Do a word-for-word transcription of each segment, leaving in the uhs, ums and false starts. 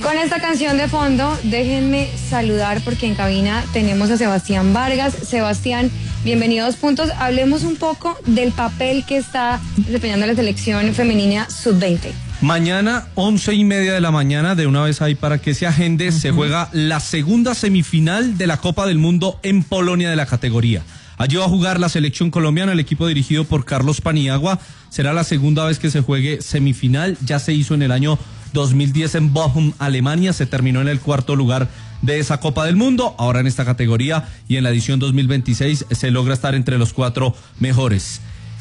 Con esta canción de fondo, déjenme saludar porque en cabina tenemos a Sebastián Vargas. Sebastián, bienvenido a Dos Puntos. Hablemos un poco del papel que está desempeñando la selección femenina sub veinte. Mañana, once y media de la mañana, de una vez ahí para que se agende, uh-huh. se juega la segunda semifinal de la Copa del Mundo en Polonia de la categoría. Allí va a jugar la selección colombiana, el equipo dirigido por Carlos Paniagua. Será la segunda vez que se juegue semifinal. Ya se hizo en el año dos mil diez en Bochum, Alemania. Se terminó en el cuarto lugar de esa Copa del Mundo. Ahora en esta categoría y en la edición dos mil veintiséis se logra estar entre los cuatro mejores.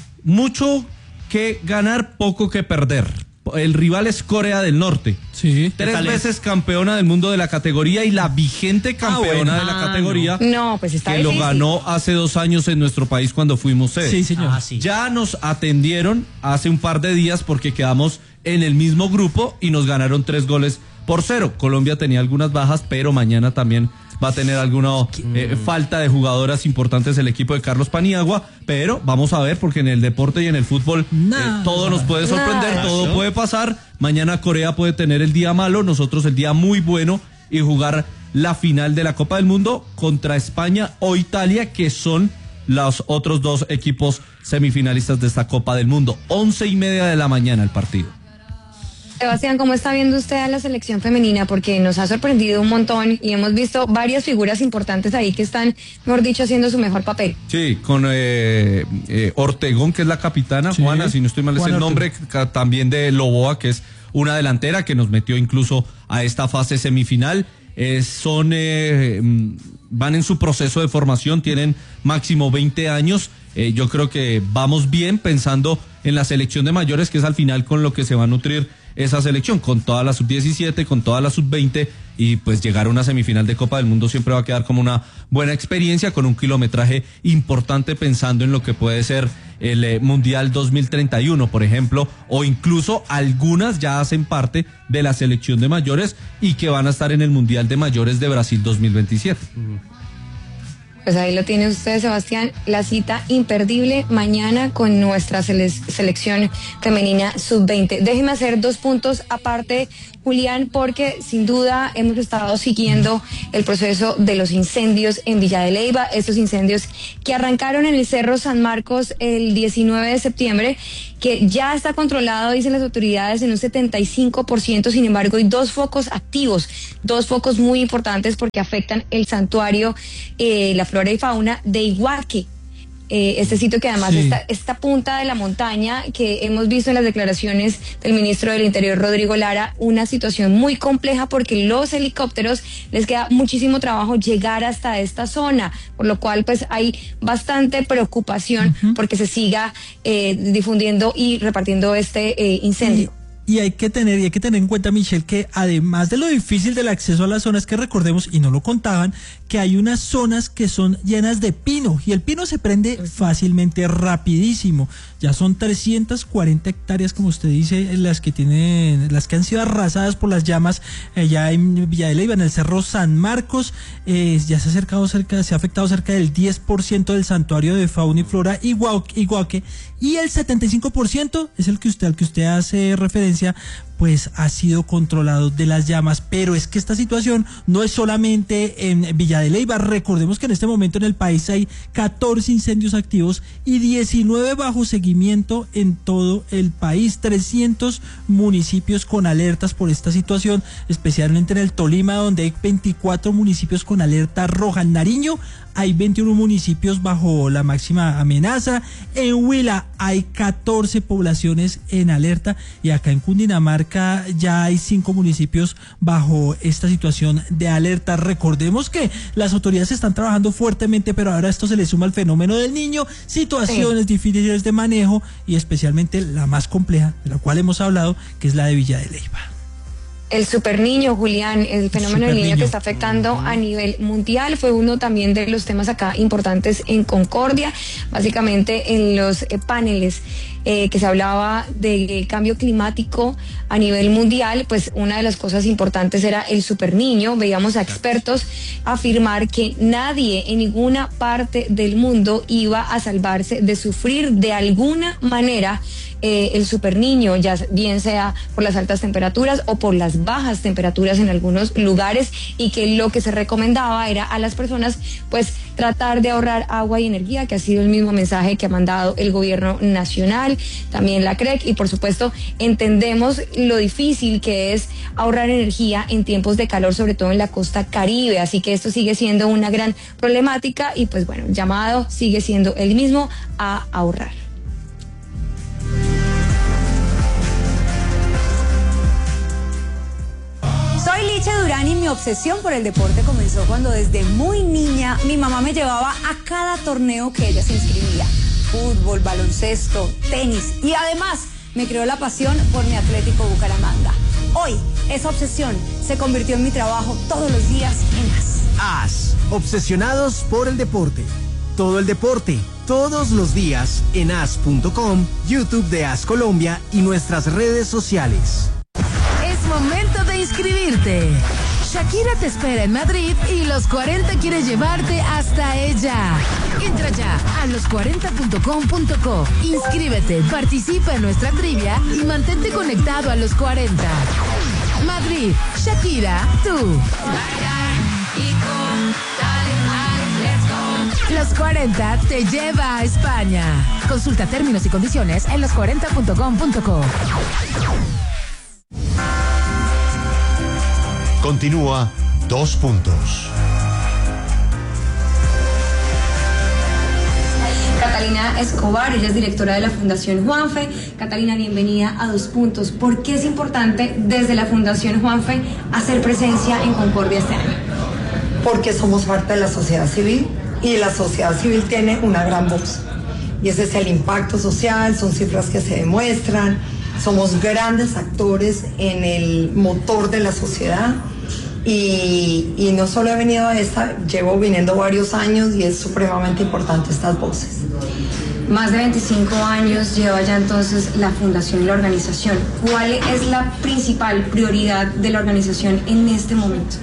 Mucho que ganar, poco que perder. El rival es Corea del Norte. Sí. Tres veces campeona del mundo de la categoría y la vigente campeona ah, bueno. de la categoría. No, no pues está que difícil. Lo ganó hace dos años en nuestro país cuando fuimos sede. Sí, señor. Ah, sí. Ya nos atendieron hace un par de días porque quedamos en el mismo grupo y nos ganaron tres goles por cero. Colombia tenía algunas bajas, pero mañana también va a tener alguna eh, falta de jugadoras importantes el equipo de Carlos Paniagua, pero vamos a ver porque en el deporte y en el fútbol eh, todo nos puede sorprender, todo puede pasar. Mañana Corea puede tener el día malo, nosotros el día muy bueno y jugar la final de la Copa del Mundo contra España o Italia, que son los otros dos equipos semifinalistas de esta Copa del Mundo. Once y media de la mañana el partido. Sebastián, ¿cómo está viendo usted a la selección femenina? Porque nos ha sorprendido un montón y hemos visto varias figuras importantes ahí que están, mejor dicho, haciendo su mejor papel. Sí, con eh, eh, Ortegón, que es la capitana, sí. Juana, si no estoy mal es el nombre, también de Loboa, que es una delantera que nos metió incluso a esta fase semifinal. Eh, son eh, van en su proceso de formación, tienen máximo veinte años. Eh, yo creo que vamos bien pensando en la selección de mayores, que es al final con lo que se va a nutrir esa selección, con toda la sub diecisiete, con toda la sub veinte, y pues llegar a una semifinal de Copa del Mundo siempre va a quedar como una buena experiencia, con un kilometraje importante pensando en lo que puede ser el eh, Mundial dos mil treinta y uno, por ejemplo, o incluso algunas ya hacen parte de la selección de mayores y que van a estar en el Mundial de Mayores de Brasil dos mil veintisiete. Uh-huh. Pues ahí lo tiene usted, Sebastián, la cita imperdible mañana con nuestra sele- selección femenina sub veinte. Déjeme hacer dos puntos aparte, Julián, porque sin duda hemos estado siguiendo el proceso de los incendios en Villa de Leyva, estos incendios que arrancaron en el Cerro San Marcos el diecinueve de septiembre, que ya está controlado, dicen las autoridades, en un setenta y cinco por ciento, sin embargo hay dos focos activos, dos focos muy importantes porque afectan el santuario, eh, la flora y fauna de Iguaque. Eh, este sitio que además sí. está esta punta de la montaña que hemos visto en las declaraciones del ministro del Interior, Rodrigo Lara, una situación muy compleja porque los helicópteros les queda muchísimo trabajo llegar hasta esta zona, por lo cual pues hay bastante preocupación uh-huh. porque se siga eh, difundiendo y repartiendo este eh, incendio. Sí. Y hay que tener, y hay que tener en cuenta, Michelle, que además de lo difícil del acceso a las zonas, que recordemos, y no lo contaban, que hay unas zonas que son llenas de pino, y el pino se prende fácilmente, rapidísimo. Ya son trescientas cuarenta hectáreas, como usted dice, las que tienen, las que han sido arrasadas por las llamas allá en Villa de Leyva, en el Cerro San Marcos. Eh, ya se ha acercado cerca, se ha afectado cerca del diez por ciento del santuario de fauna y flora Iguaque, y el setenta y cinco por ciento es el que usted, al que usted hace referencia, pues ha sido controlado de las llamas. Pero es que esta situación no es solamente en Villa de Leyva. Recordemos que en este momento en el país hay catorce incendios activos y diecinueve bajo seguimiento en todo el país, trescientos municipios con alertas por esta situación, especialmente en el Tolima, donde hay veinticuatro municipios con alerta roja. En Nariño hay veintiuno municipios bajo la máxima amenaza, en Huila hay catorce poblaciones en alerta, y acá en Cundinamarca ya hay cinco municipios bajo esta situación de alerta. Recordemos que las autoridades están trabajando fuertemente, pero ahora esto se le suma al fenómeno del Niño, situaciones sí. difíciles de manejo, y especialmente la más compleja, de la cual hemos hablado, que es la de Villa de Leyva. El superniño, Julián, el fenómeno del niño que está afectando a nivel mundial, fue uno también de los temas acá importantes en Concordia, básicamente en los eh, paneles eh, que se hablaba del cambio climático a nivel mundial, pues una de las cosas importantes era el superniño. Veíamos a expertos afirmar que nadie en ninguna parte del mundo iba a salvarse de sufrir de alguna manera eh, el superniño, ya bien sea por las altas temperaturas o por las bajas temperaturas en algunos lugares, y que lo que se recomendaba era a las personas pues tratar de ahorrar agua y energía, que ha sido el mismo mensaje que ha mandado el gobierno nacional, también la C R E C, y por supuesto entendemos lo difícil que es ahorrar energía en tiempos de calor, sobre todo en la costa Caribe, así que esto sigue siendo una gran problemática y pues bueno, el llamado sigue siendo el mismo, a ahorrar. Soy Liche Durán y mi obsesión por el deporte comenzó cuando desde muy niña mi mamá me llevaba a cada torneo que ella se inscribía. Fútbol, baloncesto, tenis, y además me creó la pasión por mi Atlético Bucaramanga. Hoy esa obsesión se convirtió en mi trabajo todos los días en A S. A S, obsesionados por el deporte. Todo el deporte, todos los días en A S punto com, YouTube de A S Colombia y nuestras redes sociales. Momento de inscribirte. Shakira te espera en Madrid y Los cuarenta quiere llevarte hasta ella. Entra ya a los cuarenta punto com punto co. Inscríbete, participa en nuestra trivia y mantente conectado a Los cuarenta. Madrid, Shakira, tú. Los cuarenta te lleva a España. Consulta términos y condiciones en los cuarenta punto com punto co. Continúa Dos Puntos. Catalina Escobar, ella es directora de la Fundación Juanfe. Catalina, bienvenida a Dos Puntos. ¿Por qué es importante desde la Fundación Juanfe hacer presencia en Concordia este año? Porque somos parte de la sociedad civil y la sociedad civil tiene una gran voz. Y ese es el impacto social, son cifras que se demuestran, somos grandes actores en el motor de la sociedad. Y, y no solo he venido a esta, llevo viniendo varios años y es supremamente importante estas voces. Más de veinticinco años lleva ya entonces la fundación y la organización. ¿Cuál es la principal prioridad de la organización en este momento?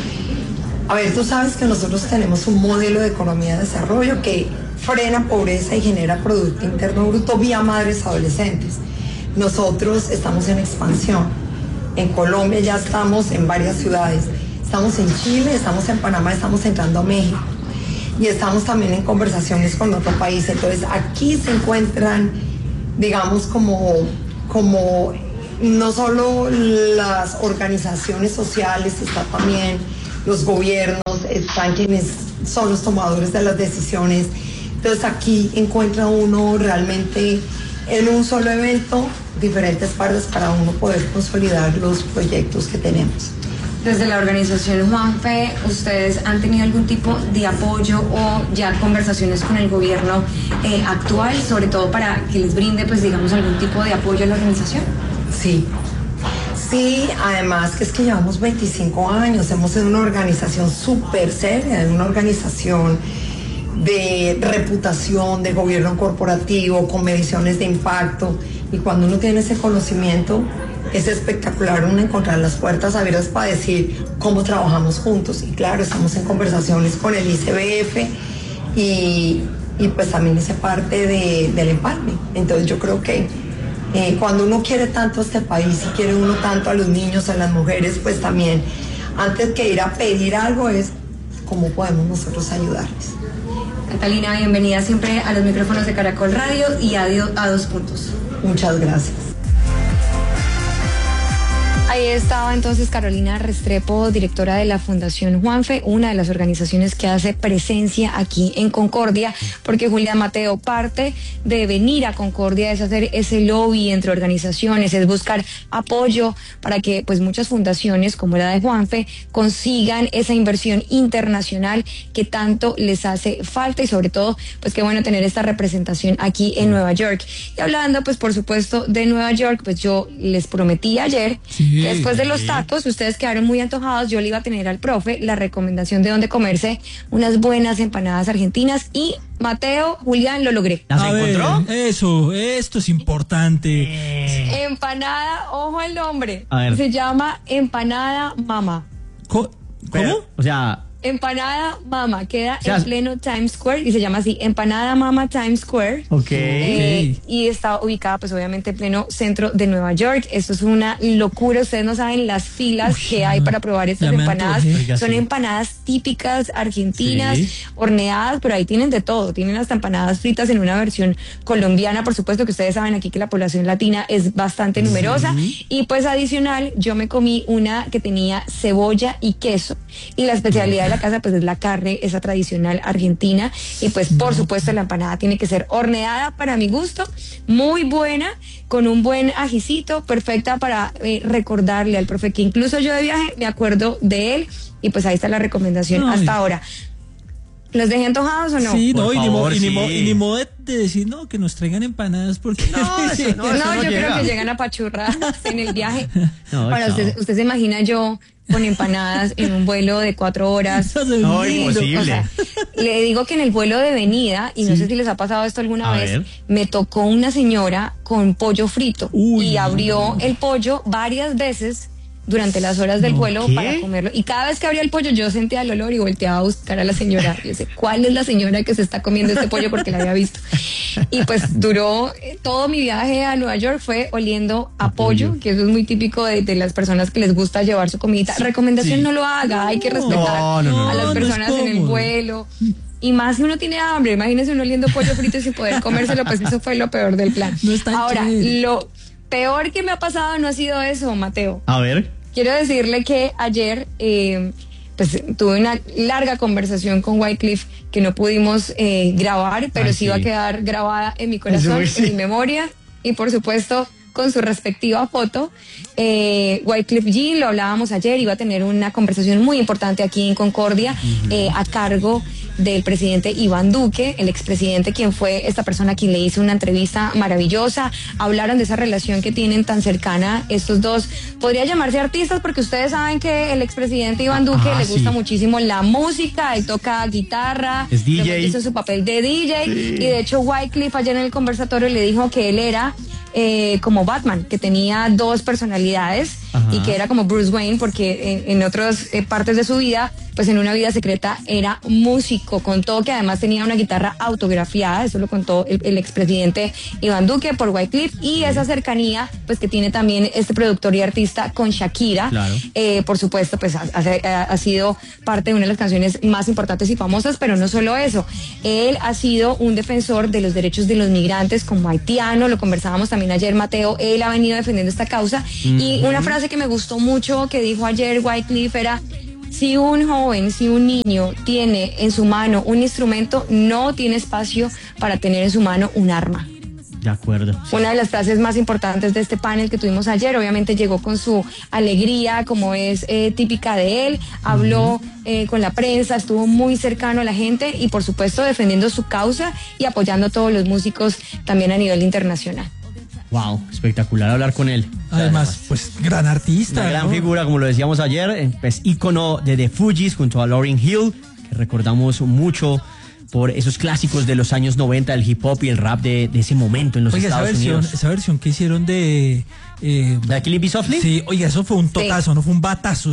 A ver, tú sabes que nosotros tenemos un modelo de economía de desarrollo que frena pobreza y genera Producto Interno Bruto vía madres adolescentes. Nosotros estamos en expansión. En Colombia ya estamos en varias ciudades. Estamos en Chile, estamos en Panamá, estamos entrando a México. Y estamos también en conversaciones con otro país. Entonces aquí se encuentran, digamos, como, como no solo las organizaciones sociales, está también los gobiernos, están quienes son los tomadores de las decisiones. Entonces aquí encuentra uno realmente en un solo evento diferentes partes para uno poder consolidar los proyectos que tenemos. Desde la organización Juanfe, ¿ustedes han tenido algún tipo de apoyo o ya conversaciones con el gobierno eh, actual, sobre todo para que les brinde, pues digamos, algún tipo de apoyo a la organización? Sí, sí, además que es que llevamos veinticinco años, hemos sido una organización súper seria, una organización de reputación, de gobierno corporativo, con mediciones de impacto, y cuando uno tiene ese conocimiento es espectacular uno encontrar las puertas abiertas para decir cómo trabajamos juntos. Y claro, estamos en conversaciones con el I C B F y, y pues también hice parte de, del empalme. Entonces yo creo que eh, cuando uno quiere tanto a este país y quiere uno tanto a los niños, a las mujeres, pues también antes que ir a pedir algo es cómo podemos nosotros ayudarles. Catalina, bienvenida siempre a los micrófonos de Caracol Radio y a, a Dos Puntos. Muchas gracias. Ahí estaba entonces Carolina Restrepo, directora de la Fundación Juanfe, una de las organizaciones que hace presencia aquí en Concordia, porque Julián Mateo, parte de venir a Concordia es hacer ese lobby entre organizaciones, es buscar apoyo para que pues muchas fundaciones como la de Juanfe consigan esa inversión internacional que tanto les hace falta, y sobre todo pues qué bueno tener esta representación aquí en Nueva York. Y hablando pues por supuesto de Nueva York, pues yo les prometí ayer sí. Sí. Después de los tacos, ustedes quedaron muy antojados, yo le iba a tener al profe la recomendación de dónde comerse unas buenas empanadas argentinas y Mateo, Julián, lo logré. ¿Las a encontró? Ver, eso, esto es importante. Eh. Empanada, ojo al nombre. Se llama Empanada Mama. ¿Cómo? Pero, o sea... Empanada Mama, queda o sea, en pleno Times Square y se llama así, Empanada Mama Times Square. Ok. Eh, y está ubicada pues obviamente en pleno centro de Nueva York. Esto es una locura, ustedes no saben las filas Uy, que hay para probar estas empanadas. Son empanadas típicas argentinas, sí. horneadas, pero ahí tienen de todo. Tienen hasta empanadas fritas en una versión colombiana, por supuesto que ustedes saben aquí que la población latina es bastante numerosa. Sí. Y pues adicional, yo me comí una que tenía cebolla y queso. Y la especialidad de la casa pues es la carne, esa tradicional argentina, y pues por supuesto la empanada tiene que ser horneada para mi gusto, muy buena, con un buen ajicito, perfecta para eh, recordarle al profe que incluso yo de viaje me acuerdo de él, y pues ahí está la recomendación Ay. hasta ahora. ¿Los dejé antojados o no? Sí, no, Por y, favor, ni mo, sí. y ni modo de, de decir, no, que nos traigan empanadas, porque... No, eso no, no, eso no yo llega. creo que llegan apachurradas en el viaje. No, Para usted, usted se imagina yo con empanadas en un vuelo de cuatro horas. No, imposible. O sea, le digo que en el vuelo de venida, y sí. no sé si les ha pasado esto alguna A vez, ver. me tocó una señora con pollo frito. Uy, y abrió no. el pollo varias veces durante las horas del ¿No, vuelo qué? para comerlo. Y cada vez que abría el pollo yo sentía el olor y volteaba a buscar a la señora. Y yo sé, ¿cuál es la señora que se está comiendo este pollo? Porque la había visto. Y pues duró, eh, todo mi viaje a Nueva York fue oliendo a pollo, pollo, que eso es muy típico de, de las personas que les gusta llevar su comidita. Recomendación, sí. no lo haga, hay que respetar no, no, no, a las no, personas no es en el vuelo. Y más si uno tiene hambre, imagínese uno oliendo pollo frito y sin poder comérselo, pues eso fue lo peor del plan. No está Ahora, chévere. Lo peor que me ha pasado no ha sido eso, Mateo. A ver. Quiero decirle que ayer eh, pues tuve una larga conversación con Wycliffe que no pudimos eh, grabar, pero Ay, sí sí. va a quedar grabada en mi corazón, Eso, sí. en mi memoria y por supuesto con su respectiva foto. Eh, Wycliffe Jean, lo hablábamos ayer, iba a tener una conversación muy importante aquí en Concordia uh-huh. eh, a cargo del presidente Iván Duque, el expresidente, quien fue esta persona quien le hizo una entrevista maravillosa. Hablaron de esa relación que tienen tan cercana estos dos. Podría llamarse artistas porque ustedes saben que el expresidente Iván Duque ah, le gusta sí. muchísimo la música, él toca guitarra, es D J, hizo su papel de D J sí. y de hecho Wycliffe ayer en el conversatorio le dijo que él era Eh, como Batman, que tenía dos personalidades Ajá. y que era como Bruce Wayne porque en, en otras eh, partes de su vida, pues en una vida secreta era músico. Contó que además tenía una guitarra autografiada, eso lo contó el, el expresidente Iván Duque por Wycliffe, y esa cercanía pues que tiene también este productor y artista con Shakira, claro. eh, por supuesto pues ha, ha, ha sido parte de una de las canciones más importantes y famosas, pero no solo eso, él ha sido un defensor de los derechos de los migrantes como haitiano, lo conversábamos también ayer, Mateo, él ha venido defendiendo esta causa uh-huh. y una frase que me gustó mucho que dijo ayer Wycliffe era: si un joven, si un niño tiene en su mano un instrumento, no tiene espacio para tener en su mano un arma. De acuerdo. Una de las frases más importantes de este panel que tuvimos ayer, obviamente llegó con su alegría, como es eh, típica de él, habló eh, con la prensa, estuvo muy cercano a la gente y por supuesto defendiendo su causa y apoyando a todos los músicos también a nivel internacional. Wow, espectacular hablar con él. Además, Además pues gran artista. Una gran ¿no? figura, como lo decíamos ayer, pues ícono de The Fugees junto a Lauryn Hill, que recordamos mucho por esos clásicos de los años noventa del hip hop y el rap de, de ese momento en los oiga, Estados esa versión, Unidos. Esa versión que hicieron de... Eh, ¿La Killing Me Softly? Sí, oiga, eso fue un totazo, sí. no fue un batazo.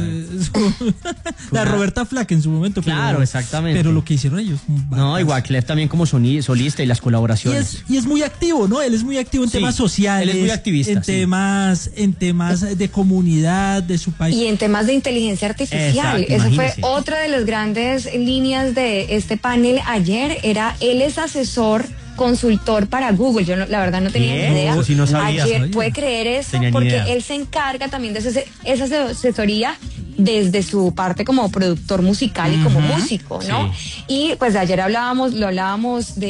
Eso, la Roberta Flack en su momento. Claro, pero, exactamente. Pero lo que hicieron ellos. No, igual Clef también como soni, solista y las colaboraciones. Y es, y es muy activo, ¿no? Él es muy activo en sí, temas sociales. Él es muy activista. En sí. temas, en temas de comunidad, de su país. Y en temas de inteligencia artificial. Exacto, esa fue imagínese. otra de las grandes líneas de este panel ayer. Era, él es asesor consultor para Google. Yo no, la verdad no tenía ¿Qué? ni idea. Oh, si no sabía, Ayer sabía. puede creer eso Tenía porque idea. él se encarga también de ese, esa asesoría desde su parte como productor musical y como uh-huh. músico, ¿no? Sí. Y pues ayer hablábamos, lo hablábamos de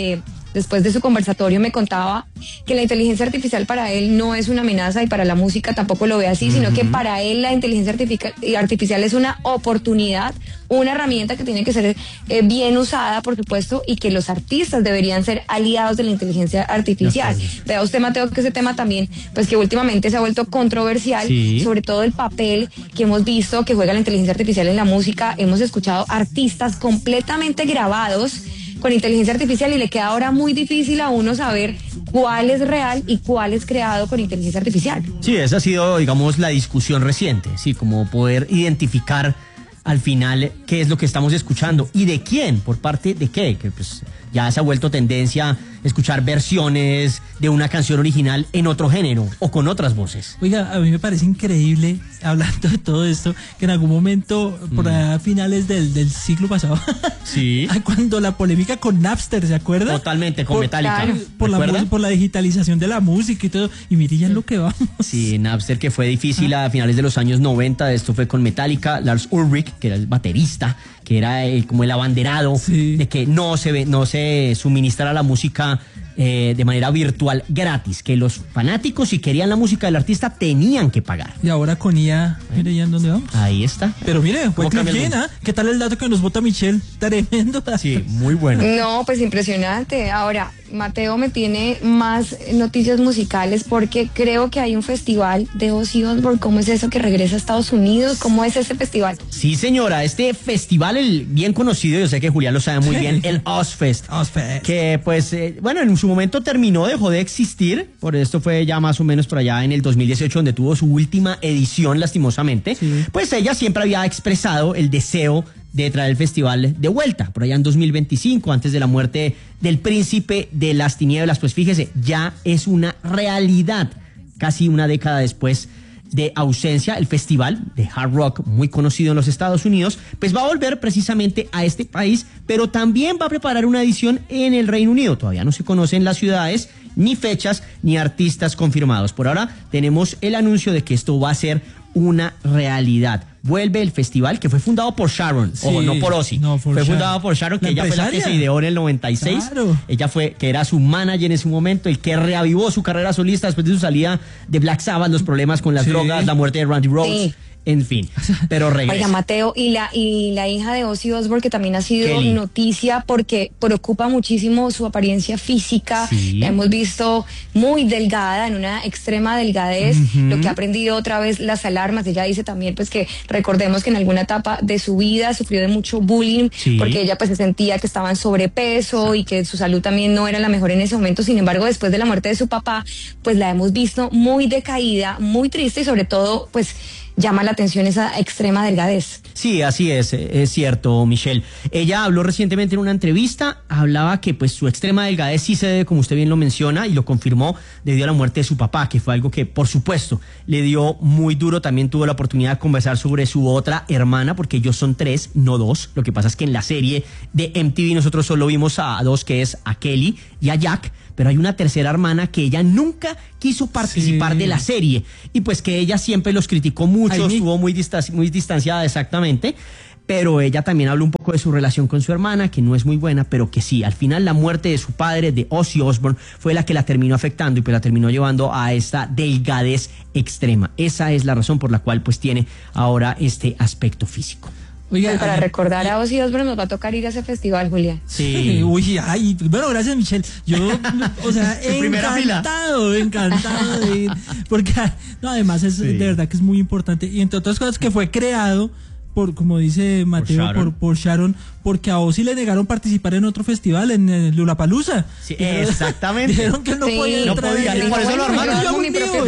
después de su conversatorio me contaba que la inteligencia artificial para él no es una amenaza y para la música tampoco lo ve así, uh-huh. sino que para él la inteligencia artific- artificial es una oportunidad, una herramienta que tiene que ser eh, bien usada, por supuesto, y que los artistas deberían ser aliados de la inteligencia artificial. Vea usted, Mateo, que ese tema también, pues que últimamente se ha vuelto controversial, sí. sobre todo el papel que hemos visto que juega la inteligencia artificial en la música. Hemos escuchado artistas completamente grabados con inteligencia artificial y le queda ahora muy difícil a uno saber cuál es real y cuál es creado con inteligencia artificial. Sí, esa ha sido, digamos, la discusión reciente, sí, como poder identificar al final qué es lo que estamos escuchando y de quién, por parte de qué, que pues ya se ha vuelto tendencia escuchar versiones de una canción original en otro género o con otras voces. Oiga, a mí me parece increíble, hablando de todo esto, que en algún momento, por allá a finales del, del siglo pasado, sí, cuando la polémica con Napster, ¿se acuerda? Totalmente, con por, Metallica. Por la, por la digitalización de la música y todo, y mire ya en lo que vamos. Sí, Napster, que fue difícil ah. a finales de los años noventa, esto fue con Metallica. Lars Ulrich, que era el baterista, que era el, como el abanderado sí. de que no se, no se suministrara la música Eh, de manera virtual gratis, que los fanáticos, si querían la música del artista, tenían que pagar. Y ahora con I A, mire ya en dónde vamos. Ahí está. Pero mire, fue llena. ¿Qué tal el dato que nos bota Michelle? Tremendo. Sí, muy bueno. No, pues impresionante. Ahora, Mateo me tiene más noticias musicales porque creo que hay un festival de Ozzy Osbourne. ¿Cómo es eso que regresa a Estados Unidos? ¿Cómo es ese festival? Sí, señora, este festival, el bien conocido, yo sé que Julián lo sabe muy bien, el Ozzfest. Ozzfest. Que pues, eh, bueno, en su momento terminó, dejó de existir, por esto fue ya más o menos por allá en el dos mil dieciocho donde tuvo su última edición, lastimosamente. Sí. Pues ella siempre había expresado el deseo de traer el festival de vuelta, por allá en dos mil veinticinco, antes de la muerte del príncipe de las tinieblas. Pues fíjese, ya es una realidad, casi una década después de ausencia. El festival de hard rock muy conocido en los Estados Unidos, pues va a volver precisamente a este país, pero también va a preparar una edición en el Reino Unido. Todavía no se conocen las ciudades, ni fechas, ni artistas confirmados. Por ahora tenemos el anuncio de que esto va a ser una realidad. Vuelve el festival que fue fundado por Sharon, sí, o no por Ozzy, no, por fue Sharon. fundado por Sharon, que ella fue la que se ideó en el noventa y seis. Claro. Ella fue, que era su manager en ese momento, el que reavivó su carrera solista después de su salida de Black Sabbath, los problemas con las sí. drogas, la muerte de Randy Rhoads. Sí. En fin, pero regresa. Oiga, Mateo, y la y la hija de Ozzy Osbourne, que también ha sido Kelly. noticia porque preocupa muchísimo su apariencia física. Sí. La hemos visto muy delgada, en una extrema delgadez, uh-huh. lo que ha aprendido otra vez las alarmas. Ella dice también pues que recordemos que en alguna etapa de su vida sufrió de mucho bullying, sí. porque ella pues se sentía que estaba en sobrepeso y que su salud también no era la mejor en ese momento. Sin embargo, después de la muerte de su papá, pues la hemos visto muy decaída, muy triste y sobre todo pues llama la atención esa extrema delgadez. Sí, así es, es cierto, Michelle. Ella habló recientemente en una entrevista, hablaba que pues su extrema delgadez sí se debe, como usted bien lo menciona, y lo confirmó debido a la muerte de su papá, que fue algo que, por supuesto, le dio muy duro. También tuvo la oportunidad de conversar sobre su otra hermana, porque ellos son tres, no dos. Lo que pasa es que en la serie de M T V nosotros solo vimos a dos, que es a Kelly y a Jack, pero hay una tercera hermana que ella nunca quiso participar sí. de la serie, y pues que ella siempre los criticó mucho, Ay, estuvo muy, distan- muy distanciada exactamente, pero ella también habló un poco de su relación con su hermana, que no es muy buena, pero que sí, al final la muerte de su padre, de Ozzy Osbourne, fue la que la terminó afectando y pues la terminó llevando a esta delgadez extrema. Esa es la razón por la cual pues tiene ahora este aspecto físico. Oiga, para recordar a Ozzy Osbourne nos va a tocar ir a ese festival, Julián. Sí. Uy, ay, bueno, gracias, Michelle. Yo, o sea, encantado, encantado de ir. Porque, no, además es sí. de verdad que es muy importante. Y entre otras cosas que fue creado por, como dice Mateo, por Sharon, por, por Sharon porque a Ozzy le negaron participar en otro festival, en el Lollapalooza. Sí, exactamente. Dijeron que no sí, podía no entrar. podía, y por eso lo armaron. Yo, mi propio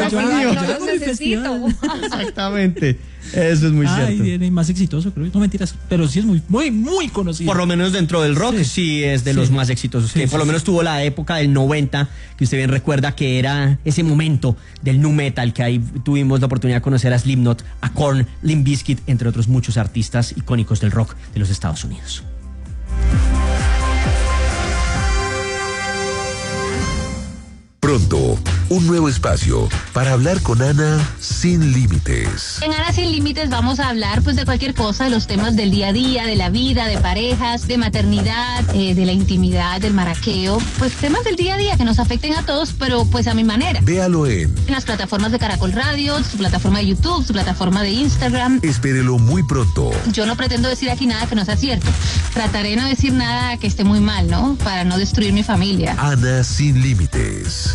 festival. Exactamente. Eso es muy Ay, cierto. Bien, y más exitoso, creo. No mentiras, pero sí es muy, muy, muy conocido. Por lo menos dentro del rock, sí, sí es de sí. los más exitosos. Sí, que sí, por lo menos sí. tuvo la época del noventa, que usted bien recuerda que era ese momento del nu metal, que ahí tuvimos la oportunidad de conocer a Slipknot, a Korn, Limp Bizkit, entre otros muchos artistas icónicos del rock de los Estados Unidos. Pronto, un nuevo espacio para hablar con Ana sin límites. En Ana Sin Límites vamos a hablar pues de cualquier cosa, de los temas del día a día, de la vida, de parejas, de maternidad, eh, de la intimidad, del maraqueo, pues temas del día a día que nos afecten a todos, pero pues a mi manera. Véalo en, en las plataformas de Caracol Radio, su plataforma de YouTube, su plataforma de Instagram. Espérelo muy pronto. Yo no pretendo decir aquí nada que no sea cierto. Trataré de no decir nada que esté muy mal, ¿no? Para no destruir mi familia. Ana Sin Límites.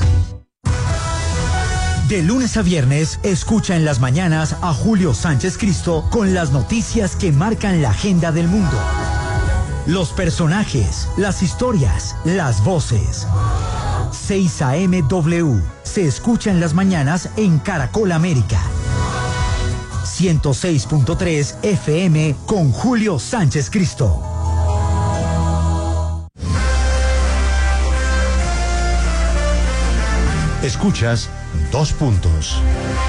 De lunes a viernes, escucha en las mañanas a Julio Sánchez Cristo con las noticias que marcan la agenda del mundo. Los personajes, las historias, las voces. seis A M W se escucha en las mañanas en Caracol América. ciento seis punto tres F M con Julio Sánchez Cristo. Escuchas Dos Puntos.